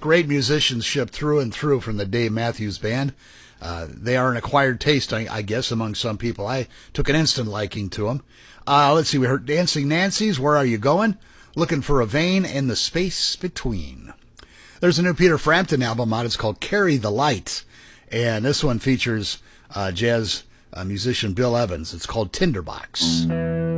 Great musicianship through and through from the Dave Matthews Band. They are an acquired taste, I guess, among some people. I took an instant liking to them. Let's see, we heard Dancing Nancy's Where Are You Going? Looking for a Vein in the Space Between. There's a new Peter Frampton album out. It's called Carry the Light. And this one features jazz musician Bill Evans. It's called Tinderbox.